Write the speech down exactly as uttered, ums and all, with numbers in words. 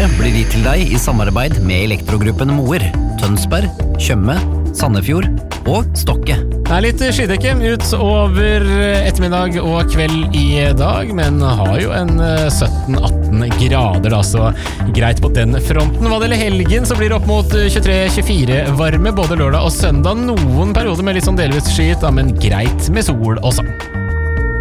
været blir gitt til deg i samarbeid med Elektrogruppen Moer, Tønsberg, Tjøme, Sandefjord og Stokke. Det er litt skydekke ut over ettermiddag og kveld i dag, men har jo en sytten atten grader, da, så greit på den fronten. Hva det gjelder helgen, så blir det opp mot tjuetre tjuefire varme, både lørdag og søndag. Noen perioder med litt sånn delvis skyet, da, men greit med sol også.